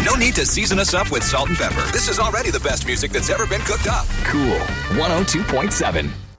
No need to season us up with salt and pepper. This is already the best music that's ever been cooked up. Cool 102.7.